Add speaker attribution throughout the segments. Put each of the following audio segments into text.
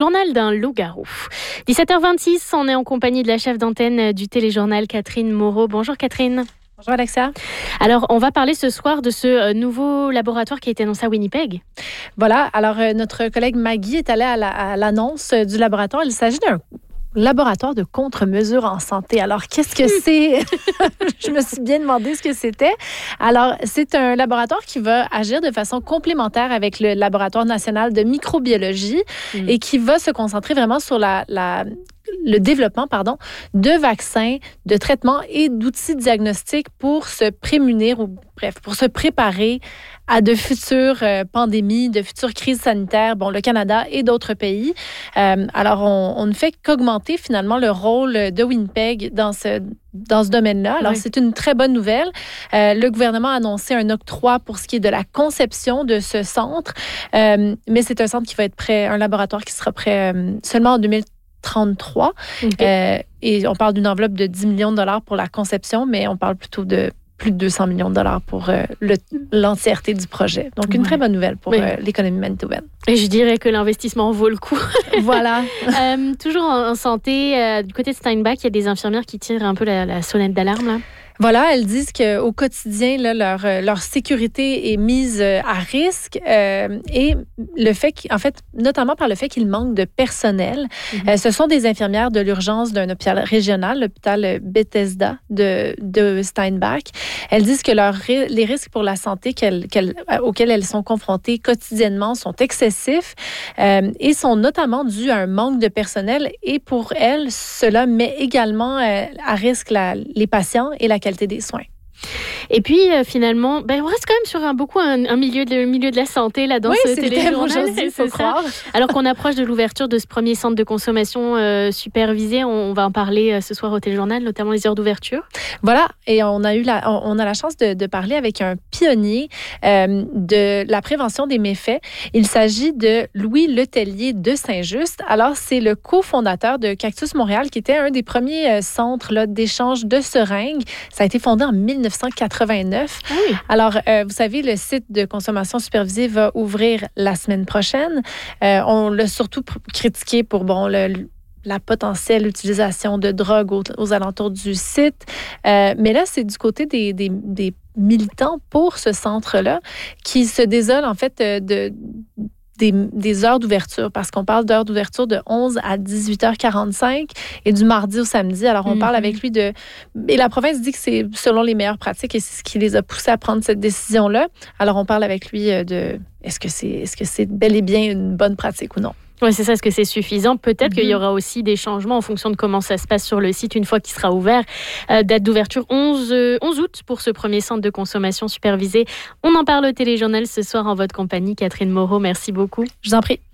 Speaker 1: journal d'un loup-garou. 17h26, on est en compagnie de la chef d'antenne du téléjournal, Catherine Moreau. Bonjour Catherine.
Speaker 2: Bonjour Alexia.
Speaker 1: Alors, on va parler ce soir de ce nouveau laboratoire qui a été annoncé à Winnipeg.
Speaker 2: Voilà, alors notre collègue Maggie est allée à l'annonce du laboratoire. Il s'agit d'un laboratoire de contre-mesures en santé. Alors, qu'est-ce que c'est? Je me suis bien demandé ce que c'était. Alors, c'est un laboratoire qui va agir de façon complémentaire avec le Laboratoire national de microbiologie et qui va se concentrer vraiment sur le développement de vaccins, de traitements et d'outils diagnostiques pour se prémunir ou pour se préparer à de futures pandémies, de futures crises sanitaires, le Canada et d'autres pays. Alors, on ne fait qu'augmenter finalement le rôle de Winnipeg dans ce domaine-là. Alors, c'est une très bonne nouvelle. Le gouvernement a annoncé un octroi pour ce qui est de la conception de ce centre, mais c'est un centre qui va être prêt, un laboratoire qui sera prêt seulement en 2033. Et on parle d'une enveloppe de 10 millions de dollars pour la conception, mais on parle plutôt de plus de 200 millions de dollars pour l'entièreté du projet. Donc, une très bonne nouvelle pour l'économie manitobaine.
Speaker 1: Et je dirais que l'investissement vaut le coup.
Speaker 2: Voilà.
Speaker 1: Toujours en santé, du côté de Steinbach, il y a des infirmières qui tirent un peu la sonnette d'alarme, là.
Speaker 2: Voilà, elles disent qu'au quotidien, là, leur sécurité est mise à risque et le fait qu'en fait, notamment par le fait qu'il manque de personnel. Ce sont des infirmières de l'urgence d'un hôpital régional, l'hôpital Bethesda de Steinbach. Elles disent que les risques pour la santé auxquels elles sont confrontées quotidiennement sont excessifs et sont notamment dus à un manque de personnel. Et pour elles, cela met également à risque les patients et la qualité des soins.
Speaker 1: Et puis, finalement, on reste quand même sur un milieu de la santé là, dans ce téléjournal.
Speaker 2: Il faut croire.
Speaker 1: Alors qu'on approche de l'ouverture de ce premier centre de consommation supervisé, on va en parler ce soir au téléjournal, notamment les heures d'ouverture.
Speaker 2: Voilà, et on a la chance de parler avec un pionnier de la prévention des méfaits. Il s'agit de Louis Letellier de Saint-Just. Alors, c'est le cofondateur de Cactus Montréal, qui était un des premiers centres là, d'échange de seringues. Ça a été fondé en 1989.
Speaker 1: Oui.
Speaker 2: Alors, vous savez, le site de consommation supervisée va ouvrir la semaine prochaine. On l'a surtout critiqué pour la potentielle utilisation de drogue aux alentours du site. Mais là, c'est du côté des militants pour ce centre-là qui se désolent en fait des heures d'ouverture, parce qu'on parle d'heures d'ouverture de 11 à 18h45 et du mardi au samedi. Alors, on parle avec lui et la province dit que c'est selon les meilleures pratiques et c'est ce qui les a poussés à prendre cette décision-là. Alors, on parle avec lui de est-ce que c'est bel et bien une bonne pratique ou non?
Speaker 1: Oui, c'est ça. Est-ce que c'est suffisant? Peut-être qu'il y aura aussi des changements en fonction de comment ça se passe sur le site une fois qu'il sera ouvert. Date d'ouverture 11 août pour ce premier centre de consommation supervisé. On en parle au téléjournal ce soir en votre compagnie. Catherine Moreau, merci beaucoup.
Speaker 2: Je vous en prie.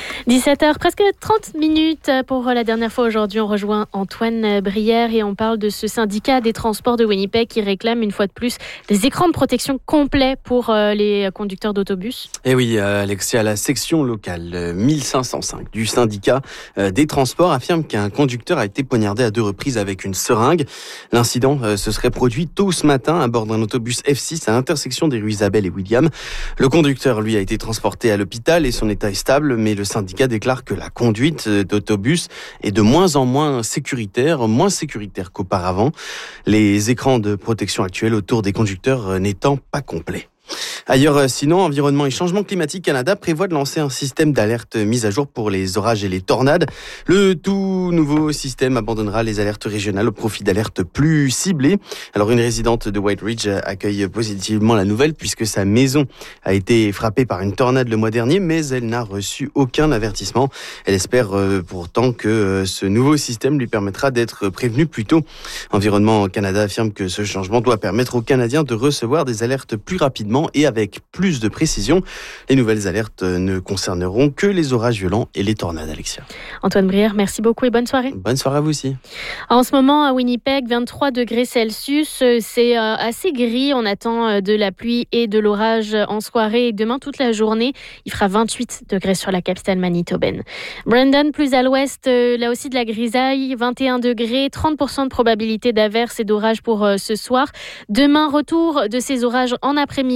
Speaker 1: 17h, presque 30 minutes pour la dernière fois aujourd'hui. On rejoint Antoine Brière et on parle de ce syndicat des transports de Winnipeg qui réclame une fois de plus des écrans de protection complets pour les conducteurs d'autobus.
Speaker 3: Et oui, Alexia, la section locale 1505 du syndicat des transports affirme qu'un conducteur a été poignardé à 2 reprises avec une seringue. L'incident se serait produit tôt ce matin à bord d'un autobus F6 à l'intersection des rues Isabelle et William. Le conducteur, lui, a été transporté à l'hôpital et son état est stable, mais le syndicat déclare que la conduite d'autobus est de moins en moins sécuritaire qu'auparavant. Les écrans de protection actuels autour des conducteurs n'étant pas complets. Ailleurs, sinon, Environnement et Changement Climatique Canada prévoit de lancer un système d'alerte mise à jour pour les orages et les tornades. Le tout nouveau système abandonnera les alertes régionales au profit d'alertes plus ciblées. Alors, une résidente de White Ridge accueille positivement la nouvelle puisque sa maison a été frappée par une tornade le mois dernier, mais elle n'a reçu aucun avertissement. Elle espère pourtant que ce nouveau système lui permettra d'être prévenue plus tôt. Environnement Canada affirme que ce changement doit permettre aux Canadiens de recevoir des alertes plus rapidement et avec plus de précision. Les nouvelles alertes ne concerneront que les orages violents et les tornades, Alexia.
Speaker 1: Antoine Brière, merci beaucoup et bonne soirée.
Speaker 3: Bonne soirée à vous aussi.
Speaker 1: En ce moment, à Winnipeg, 23 degrés Celsius, c'est assez gris. On attend de la pluie et de l'orage en soirée et demain toute la journée. Il fera 28 degrés sur la capitale manitobaine. Brandon, plus à l'ouest, là aussi de la grisaille, 21 degrés, 30% de probabilité d'averse et d'orage pour ce soir. Demain, retour de ces orages en après-midi.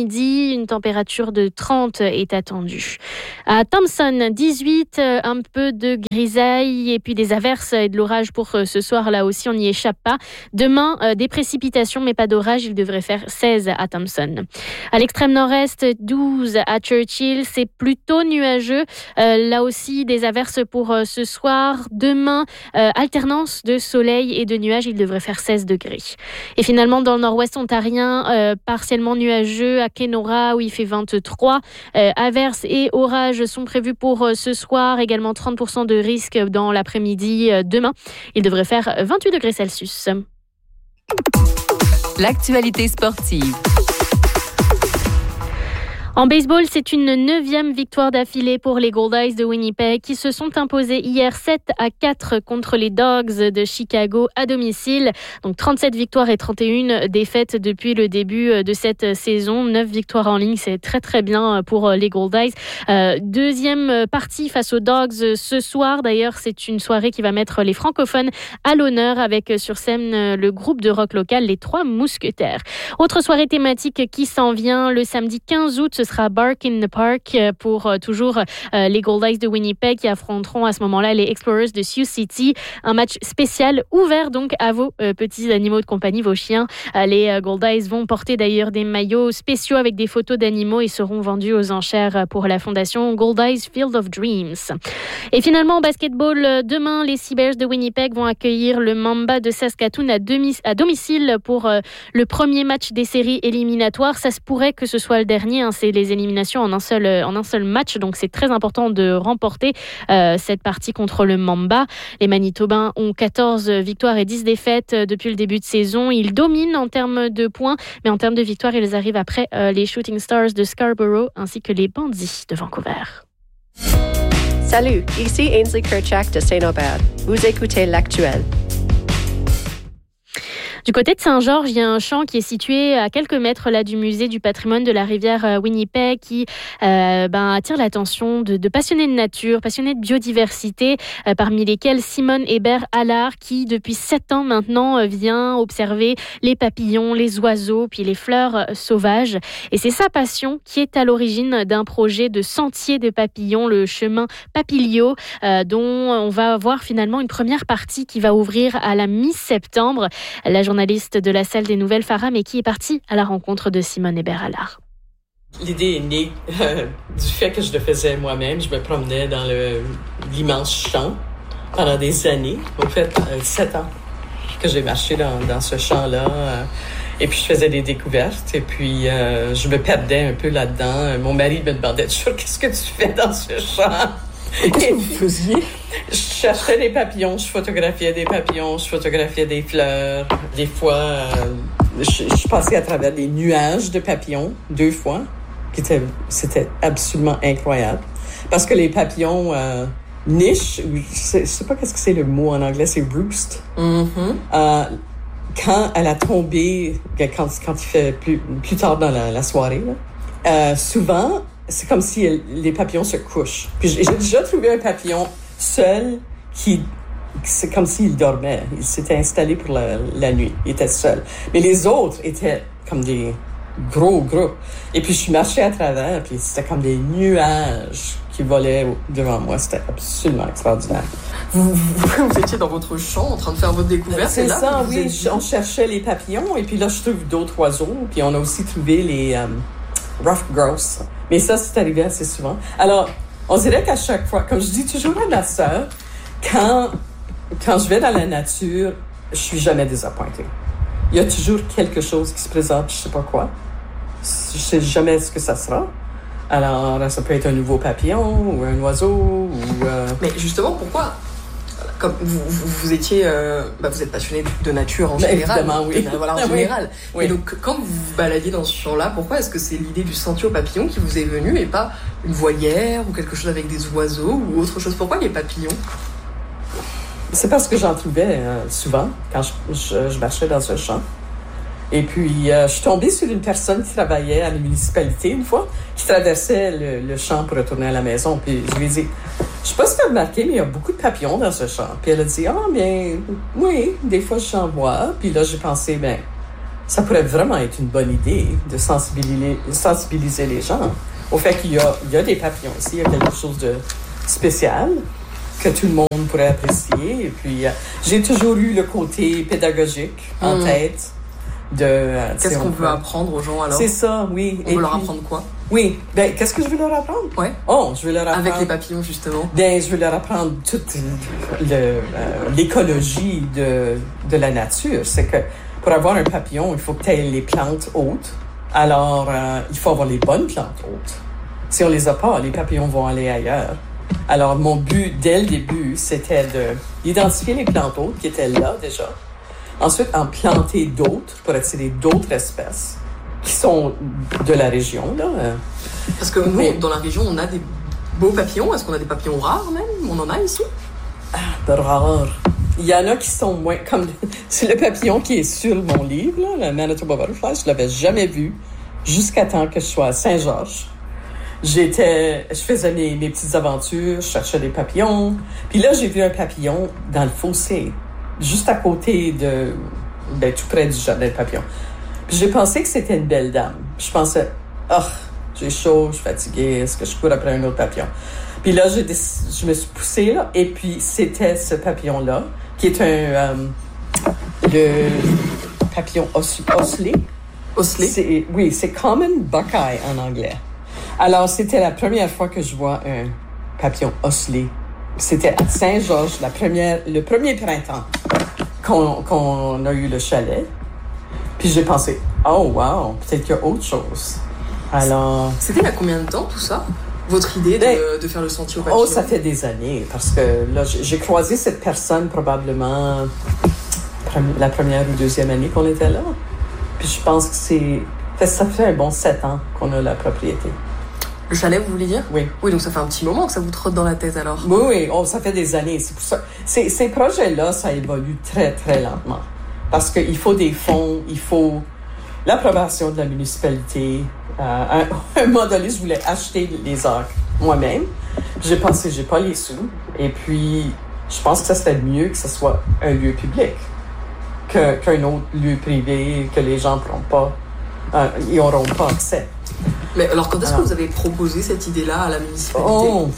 Speaker 1: l'après-midi, une température de 30 est attendue. À Thompson, 18, un peu de grisaille et puis des averses et de l'orage pour ce soir. Là aussi, on n'y échappe pas. Demain, des précipitations, mais pas d'orage. Il devrait faire 16 à Thompson. À l'extrême nord-est, 12 à Churchill. C'est plutôt nuageux. Là aussi, des averses pour ce soir. Demain, alternance de soleil et de nuages. Il devrait faire 16 degrés. Et finalement, dans le nord-ouest ontarien, partiellement nuageux à Kenora où il fait 23. Averses et orages sont prévus pour ce soir. Également 30% de risque dans l'après-midi demain. Il devrait faire 28 degrés Celsius.
Speaker 4: L'actualité sportive.
Speaker 1: En baseball, c'est une 9e victoire d'affilée pour les Goldeyes de Winnipeg qui se sont imposés hier 7-4 contre les Dogs de Chicago à domicile. Donc 37 victoires et 31 défaites depuis le début de cette saison. 9 victoires en ligne, c'est très très bien pour les Goldeyes. Deuxième partie face aux Dogs ce soir. D'ailleurs, c'est une soirée qui va mettre les francophones à l'honneur avec sur scène le groupe de rock local, les Trois Mousquetaires. Autre soirée thématique qui s'en vient le samedi 15 août. Ce sera Bark in the Park pour toujours les Goldeyes de Winnipeg qui affronteront à ce moment-là les Explorers de Sioux City. Un match spécial ouvert donc à vos petits animaux de compagnie, vos chiens. Les Goldeyes vont porter d'ailleurs des maillots spéciaux avec des photos d'animaux et seront vendus aux enchères pour la fondation Goldeyes Field of Dreams. Et finalement, en basketball, demain, les Seabears de Winnipeg vont accueillir le Mamba de Saskatoon à domicile pour le premier match des séries éliminatoires. Ça se pourrait que ce soit le dernier, hein. C'est les éliminations en un seul match, donc c'est très important de remporter cette partie contre le Mamba. Les Manitobains ont 14 victoires et 10 défaites depuis le début de saison. Ils dominent en termes de points, mais en termes de victoires, ils arrivent après les Shooting Stars de Scarborough ainsi que les Bandits de Vancouver.
Speaker 5: Salut, ici Ainsley Kirchak de Saint-Aubert. Vous écoutez L'Actuel.
Speaker 1: Du côté de Saint-Georges, il y a un champ qui est situé à quelques mètres là du musée du patrimoine de la rivière Winnipeg qui attire l'attention de passionnés de nature, passionnés de biodiversité, parmi lesquels Simone Hébert-Allard qui, depuis 7 ans maintenant, vient observer les papillons, les oiseaux, puis les fleurs sauvages. Et c'est sa passion qui est à l'origine d'un projet de sentier de papillons, le chemin Papilio, dont on va avoir finalement une première partie qui va ouvrir à la mi-septembre. La journaliste de la salle des nouvelles, Farah Meki, est partie à la rencontre de Simone Hébert-Allard.
Speaker 6: L'idée est née du fait que je le faisais moi-même. Je me promenais dans l'immense champ pendant des années. En fait, 7 ans que j'ai marché dans ce champ-là. Et puis, je faisais des découvertes. Et puis, je me perdais un peu là-dedans. Mon mari me demandait toujours « Qu'est-ce que tu fais dans ce champ? »
Speaker 7: Et qu'est-ce que vous faisiez?
Speaker 6: Je cherchais des papillons, je photographiais des papillons, je photographiais des fleurs. Des fois, je passais à travers des nuages de papillons, 2 fois. C'était absolument incroyable. Parce que les papillons nichent, je sais pas qu'est-ce que c'est le mot en anglais, c'est roost. Mm-hmm. Quand elle a tombé, quand il fait plus tard dans la soirée, là, souvent, c'est comme si les papillons se couchent. Puis j'ai déjà trouvé un papillon seul c'est comme s'il dormait. Il s'était installé pour la nuit. Il était seul. Mais les autres étaient comme des gros groupes. Et puis je marchais à travers, puis c'était comme des nuages qui volaient devant moi. C'était absolument extraordinaire.
Speaker 7: Vous étiez dans votre champ en train de faire votre découverte.
Speaker 6: C'est ça, oui. On cherchait les papillons, et puis là, je trouve d'autres oiseaux. Puis on a aussi trouvé les ruffed grouse. Mais ça, c'est arrivé assez souvent. Alors, on dirait qu'à chaque fois, comme je dis toujours à ma sœur, quand je vais dans la nature, je suis jamais désappointée. Il y a toujours quelque chose qui se présente, je sais pas quoi. Je sais jamais ce que ça sera. Alors, ça peut être un nouveau papillon ou un oiseau ou...
Speaker 7: Mais justement, pourquoi? Comme vous étiez, vous êtes passionné de nature en général.
Speaker 6: Évidemment, oui.
Speaker 7: Voilà, en général.
Speaker 6: Oui.
Speaker 7: Et donc, quand vous vous baladiez dans ce champ-là, pourquoi est-ce que c'est l'idée du sentier aux papillons qui vous est venue et pas une volière ou quelque chose avec des oiseaux ou autre chose? Pourquoi les papillons?
Speaker 6: C'est parce que j'en trouvais souvent quand je marchais dans ce champ. Et puis, je suis tombée sur une personne qui travaillait à la municipalité une fois, qui traversait le champ pour retourner à la maison. Puis je lui ai dit, je sais pas si tu as remarqué, mais il y a beaucoup de papillons dans ce champ. Puis elle a dit, bien, oui, des fois j'en vois. Puis là, j'ai pensé, ça pourrait vraiment être une bonne idée de sensibiliser les gens au fait qu'il y a des papillons ici, il y a quelque chose de spécial que tout le monde pourrait apprécier. Et puis, j'ai toujours eu le côté pédagogique en tête.
Speaker 7: Qu'est-ce qu'on veut apprendre aux gens alors?
Speaker 6: C'est ça, oui.
Speaker 7: On veut leur apprendre quoi?
Speaker 6: Oui, qu'est-ce que je veux leur apprendre?
Speaker 7: Ouais.
Speaker 6: Oh, je veux leur apprendre...
Speaker 7: Avec les papillons, justement.
Speaker 6: Je veux leur apprendre toute l'écologie de la nature. C'est que pour avoir un papillon, il faut que tu aies les plantes hautes. Alors, il faut avoir les bonnes plantes hautes. Si on les a pas, les papillons vont aller ailleurs. Alors, mon but, dès le début, c'était d'identifier les plantes hautes qui étaient là déjà. Ensuite, en planter d'autres pour attirer d'autres espèces qui sont de la région, là.
Speaker 7: Parce que nous, dans la région, on a des beaux papillons. Est-ce qu'on a des papillons rares, même? On en a ici?
Speaker 6: De rares. Il y en a qui sont moins... Comme c'est le papillon qui est sur mon livre, là, le Manitoba Butterfly. Je l'avais jamais vu jusqu'à temps que je sois à Saint-Georges. Je faisais mes petites aventures, je cherchais des papillons. Puis là, j'ai vu un papillon dans le fossé, juste à côté tout près du jardin de papillons. Puis j'ai pensé que c'était une belle dame. Je pensais, j'ai chaud, je suis fatiguée, est-ce que je cours après un autre papillon? Puis là, je me suis poussée, là, et puis c'était ce papillon-là, qui est le papillon osselé.
Speaker 7: Osselé?
Speaker 6: Oui, c'est common buckeye en anglais. Alors, c'était la première fois que je vois un papillon osselé. C'était à Saint-Georges, le premier printemps qu'on a eu le chalet. Puis j'ai pensé, oh wow, peut-être qu'il y a autre chose. Alors...
Speaker 7: C'était il y a combien de temps, tout ça? Votre idée de faire le sentier au papillon?
Speaker 6: Oh, ça fait des années, parce que là, j'ai croisé cette personne probablement la première ou deuxième année qu'on était là. Puis je pense que ça fait un bon 7 ans qu'on a la propriété.
Speaker 7: Le chalet, vous voulez dire?
Speaker 6: Oui.
Speaker 7: Oui, donc ça fait un petit moment que ça vous trotte dans la tête alors.
Speaker 6: Oui, ça fait des années. C'est pour ça. Ces projets-là, ça évolue très, très lentement. Parce qu'il faut des fonds, il faut l'approbation de la municipalité. À un moment donné, je voulais acheter les arcs moi-même. J'ai pensé, j'ai pas les sous. Et puis, je pense que ça serait mieux que ce soit un lieu public qu'un autre lieu privé que les gens ils n'auront pas accès.
Speaker 7: Mais alors, quand est-ce que vous avez proposé cette idée-là à la municipalité?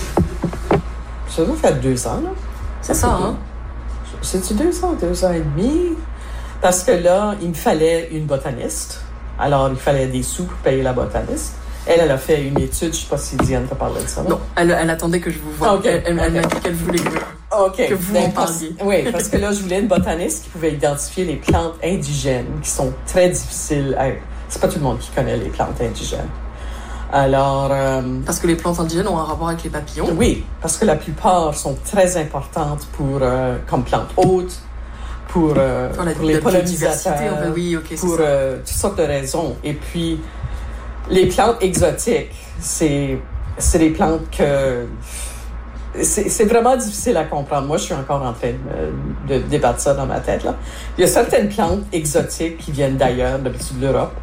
Speaker 6: Ça doit faire 2 ans, là.
Speaker 7: C'est ça, hein?
Speaker 6: C'est-tu 2 ans et demi? Parce que là, il me fallait une botaniste. Alors, il fallait des sous pour payer la botaniste. Elle a fait une étude, je ne sais pas si Diane t'a parlé de ça.
Speaker 7: Non, elle attendait que je vous voie. Okay. Elle m'a dit qu'elle voulait que vous en parliez.
Speaker 6: Oui, parce que là, je voulais une botaniste qui pouvait identifier les plantes indigènes qui sont très difficiles à... C'est pas tout le monde qui connaît les plantes indigènes. Alors...
Speaker 7: Parce que les plantes indigènes ont un rapport avec les papillons?
Speaker 6: Oui, parce que la plupart sont très importantes comme plantes hautes, pour les pollinisateurs,
Speaker 7: en fait. Oui, okay,
Speaker 6: pour toutes sortes de raisons. Et puis, les plantes exotiques, c'est des plantes que... C'est vraiment difficile à comprendre. Moi, je suis encore en train de débattre ça dans ma tête, là. Il y a certaines plantes exotiques qui viennent d'ailleurs, d'habitude de l'Europe,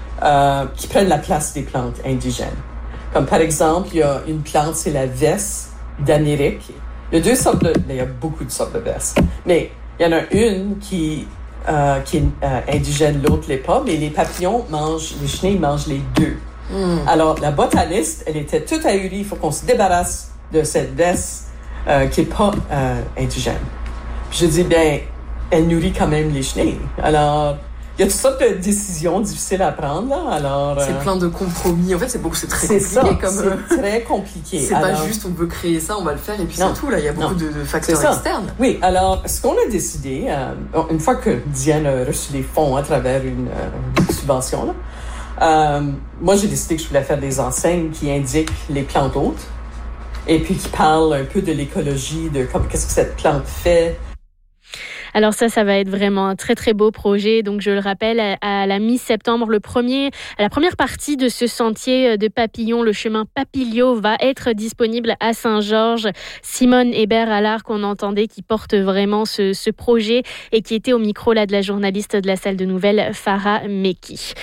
Speaker 6: qui prennent la place des plantes indigènes. Comme par exemple, il y a une plante, c'est la vesse d'Amérique. Il y a beaucoup de sortes de vesses. Mais il y en a une qui est indigène, l'autre l'est pas, mais les papillons les chenilles mangent les deux. Alors, la botaniste, elle était toute ahurie, il faut qu'on se débarrasse de cette vesse qui est pas indigène. Puis je dis, elle nourrit quand même les chenilles. Alors, il y a toutes sortes de décisions difficiles à prendre, là. Alors,
Speaker 7: c'est plein de compromis. En fait, c'est très compliqué.
Speaker 6: C'est très compliqué.
Speaker 7: C'est pas juste, on veut créer ça, on va le faire, et puis c'est tout, là. Il y a beaucoup de facteurs externes.
Speaker 6: Oui, alors, ce qu'on a décidé, une fois que Diane a reçu les fonds à travers une subvention, là, moi, j'ai décidé que je voulais faire des enseignes qui indiquent les plantes hautes, et puis qui parlent un peu de l'écologie, de qu'est-ce que cette plante fait.
Speaker 1: Alors ça va être vraiment un très très beau projet. Donc je le rappelle, à la mi-septembre, la première partie de ce sentier de papillons, le chemin Papilio, va être disponible à Saint-Georges. Simone Hébert-Allard, qu'on entendait, qui porte vraiment ce projet et qui était au micro là de la journaliste de la salle de nouvelles, Farah Meki.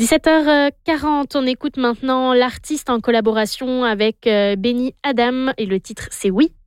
Speaker 1: 17h40, on écoute maintenant l'artiste en collaboration avec Benny Adam et le titre c'est Oui.